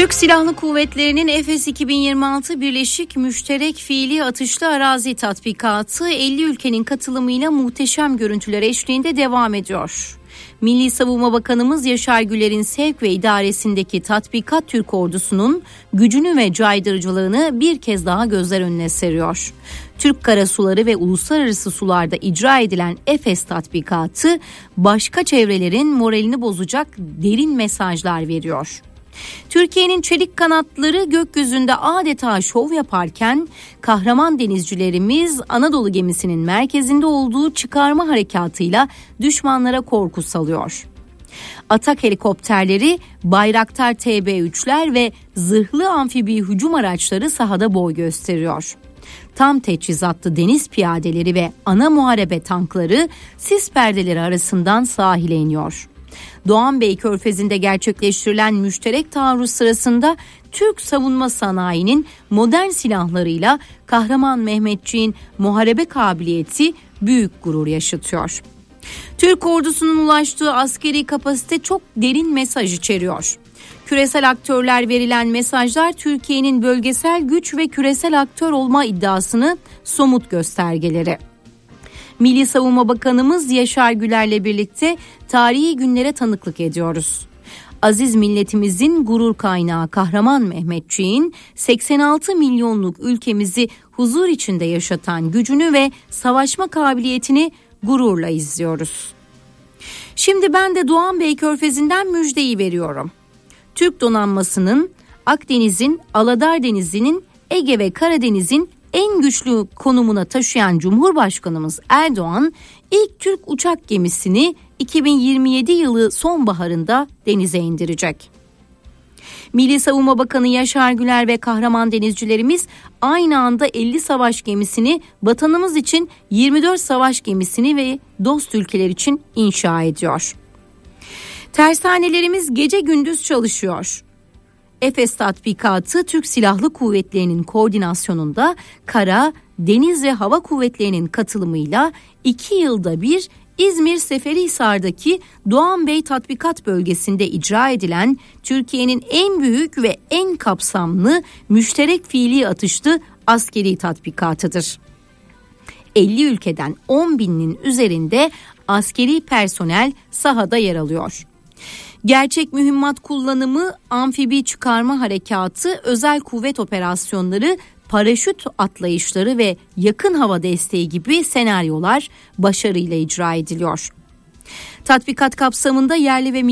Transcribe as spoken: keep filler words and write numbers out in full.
Türk Silahlı Kuvvetleri'nin Efes iki bin yirmi altı Birleşik Müşterek Fiili Atışlı Arazi Tatbikatı elli ülkenin katılımıyla muhteşem görüntüler eşliğinde devam ediyor. Milli Savunma Bakanımız Yaşar Güler'in sevk ve idaresindeki tatbikat Türk ordusunun gücünü ve caydırıcılığını bir kez daha gözler önüne seriyor. Türk karasuları ve uluslararası sularda icra edilen Efes tatbikatı başka çevrelerin moralini bozacak derin mesajlar veriyor. Türkiye'nin çelik kanatları gökyüzünde adeta şov yaparken kahraman denizcilerimiz Anadolu gemisinin merkezinde olduğu çıkarma harekatıyla düşmanlara korku salıyor. Atak helikopterleri, Bayraktar T B üçler ve zırhlı amfibi hücum araçları sahada boy gösteriyor. Tam teçhizatlı deniz piyadeleri ve ana muharebe tankları sis perdeleri arasından sahile iniyor. Doğanbey Körfezi'nde gerçekleştirilen müşterek taarruz sırasında Türk savunma sanayinin modern silahlarıyla kahraman Mehmetçiğin muharebe kabiliyeti büyük gurur yaşatıyor. Türk ordusunun ulaştığı askeri kapasite çok derin mesaj içeriyor. Küresel aktörler verilen mesajlar Türkiye'nin bölgesel güç ve küresel aktör olma iddiasını somut göstergeleri. Milli Savunma Bakanımız Yaşar Güler'le birlikte tarihi günlere tanıklık ediyoruz. Aziz milletimizin gurur kaynağı kahraman Mehmetçiğin seksen altı milyonluk ülkemizi huzur içinde yaşatan gücünü ve savaşma kabiliyetini gururla izliyoruz. Şimdi ben de Doğanbey Körfezi'nden müjdeyi veriyorum. Türk donanmasının Akdeniz'in, Aladar Denizi'nin, Ege ve Karadeniz'in en güçlü konumuna taşıyan Cumhurbaşkanımız Erdoğan ilk Türk uçak gemisini iki bin yirmi yedi yılı sonbaharında denize indirecek. Milli Savunma Bakanı Yaşar Güler ve kahraman denizcilerimiz aynı anda elli savaş gemisini, vatanımız için yirmi dört savaş gemisini ve dost ülkeler için inşa ediyor. Tersanelerimiz gece gündüz çalışıyor. Efes tatbikatı Türk Silahlı Kuvvetleri'nin koordinasyonunda kara, deniz ve hava kuvvetlerinin katılımıyla iki yılda bir İzmir Seferihisar'daki Doğanbey Tatbikat Bölgesi'nde icra edilen Türkiye'nin en büyük ve en kapsamlı müşterek fiili atışlı askeri tatbikatıdır. elli ülkeden on binin üzerinde askeri personel sahada yer alıyor. Gerçek mühimmat kullanımı, amfibi çıkarma harekatı, özel kuvvet operasyonları, paraşüt atlayışları ve yakın hava desteği gibi senaryolar başarıyla icra ediliyor. Tatbikat kapsamında yerli ve